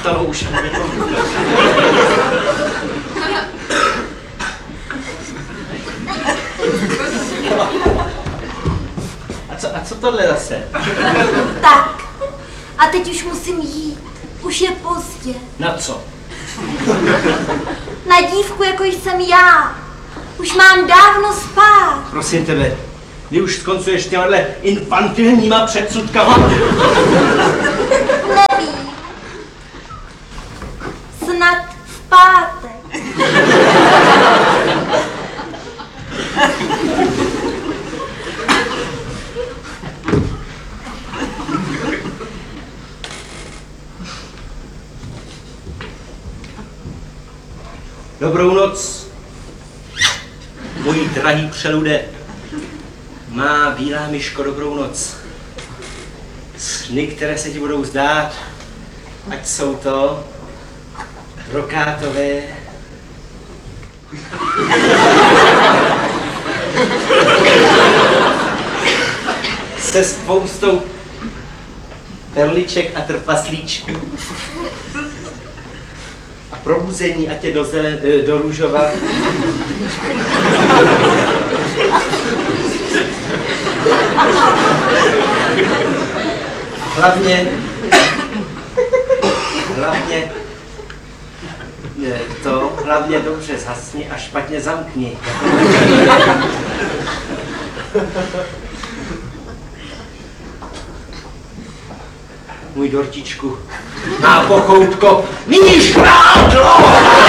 stalo už v tomu. A co tohle zase? Tak, a teď už musím jít. Už je pozdě. Na co? Na dívku, jako jsem já. Už mám dávno spát. Prosím tebe, ty už skoncuješ těmahle infantilníma předsudkama? Nevím. Snad v pátek. Dobrou noc, mojí drahý přelude. Má bílá myško, dobrou noc. Sny, které se ti budou zdát, ať jsou to brokátové, se spoustou perliček a trpaslíčků. A probuzení, ať je do růžova. Hlavně dobře zhasni a špatně zamkni. Můj dortičku, má pochoutko, nyní škrátlo!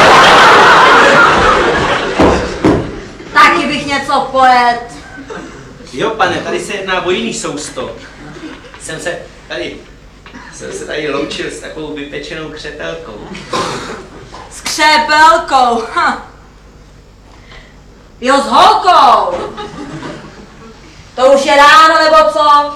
Taky bych něco pojet. Jo, pane, tady se jedná o jiný sousto. Jsem se tady loučil s takovou vypečenou křepelkou. S křepelkou, Jo, s holkou. To už je ráno, nebo co?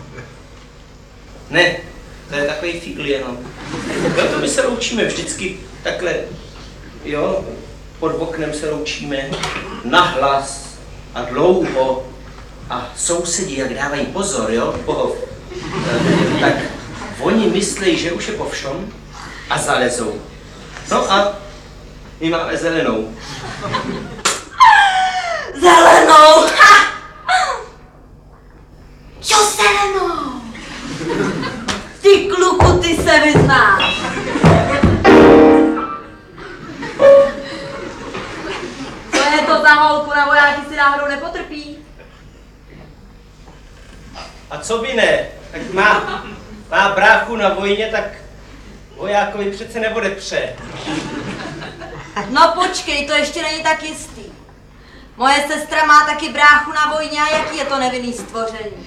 Ne, to je takový fígl jenom. Jo, to my se loučíme vždycky takhle, jo, pod oknem se loučíme nahlas a dlouho. A sousedi, jak dávají pozor, jo, tak oni myslí, že už je po všom a zalezou. No a my máme zelenou. Zelenou! Jo, zelenou! Ty kluku, ty se vyznáš. Co je to za holku, nebo já si náhodou nepotrpí? A co by ne? Tak má bráchu na vojně, tak vojákovi přece neodepře. No počkej, to ještě není tak jistý. Moje sestra má taky bráchu na vojně a jaký je to nevinný stvoření?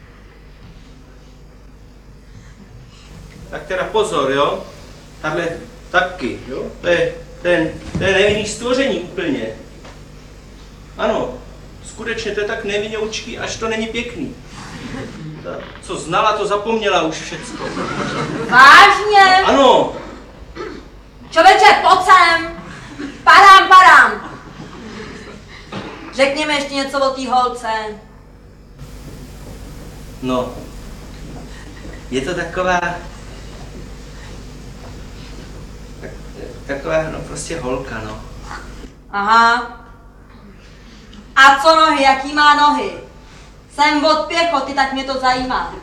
Tak teda pozor, jo? Tahle taky, jo? To je nevinný stvoření úplně. Ano, skutečně to je tak nevinoučký, až to není pěkný. Ta, co znala, to zapomněla už všecko. Vážně? Ano. Člověče, pojď sem! Padám! Řekni mi ještě něco o té holce. No. Je to taková, no prostě holka, no. Aha. A co nohy, jaký má nohy? Jsem od pěchoty, tak mě to zajímá.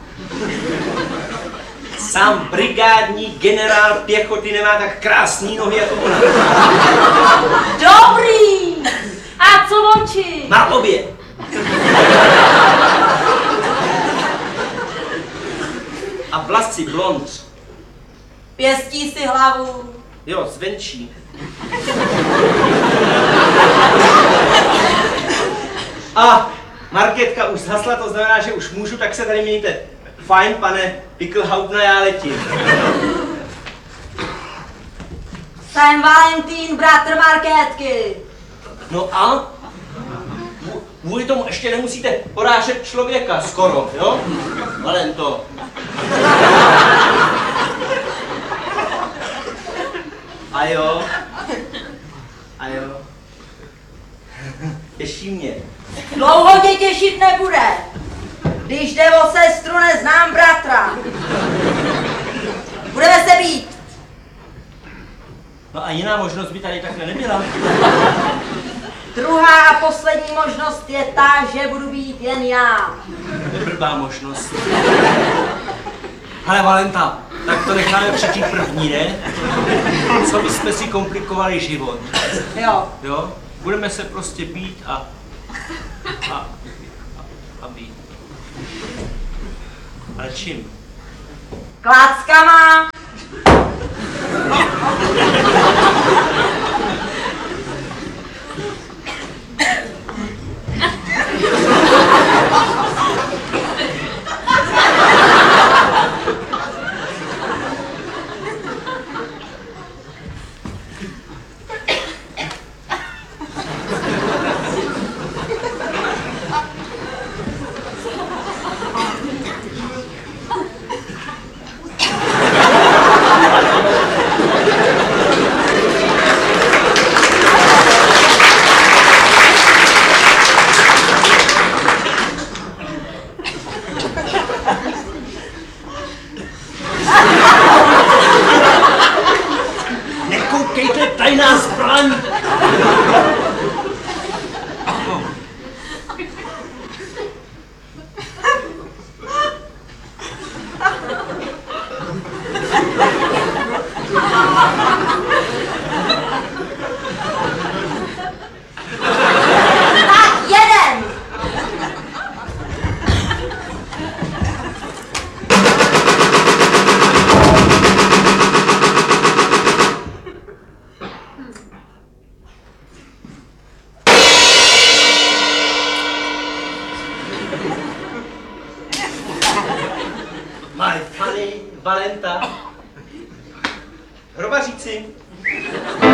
Sám brigádní generál pěchoty nemá tak krásný nohy jako ona. Dobrý! A co oči? Má obě. A vlasy blond. Pěstí si hlavu. Jo, zvenčí. A marketka už zhasla, to znamená, že už můžu, tak se tady mějte. Fajn, pane Pickelhauptna, já letím. Jsem Valentín, bratr marketky. No a? Kvůli tomu ještě nemusíte porážet člověka skoro, jo? Valento. A jo. Těší mě. Dlouho tě těšit nebude. Když jde o sestru, neznám bratra. Budeme se být. No a jiná možnost by tady takhle nebyla. Druhá a poslední možnost je ta, že budu být jen já. To je blbá možnost. Ale Valenta, tak to necháme přečít první, ne? Co bychom si komplikovali život. Jo. Jo? Budeme se prostě být a být. Ale čím? Kláckama. Nekoukejte, tajná zbraň! Tak jeden. My funny Valenta. Hrobaříci.